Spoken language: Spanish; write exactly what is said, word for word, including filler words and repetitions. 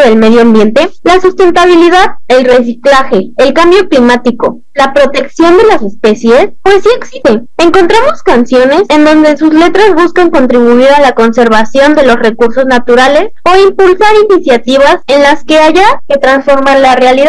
del medio ambiente, la sustentabilidad, el reciclaje, el cambio climático, la protección de las especies, pues sí existe. Encontramos canciones en donde sus letras buscan contribuir a la conservación de los recursos naturales o impulsar iniciativas en las que haya que transformar la realidad.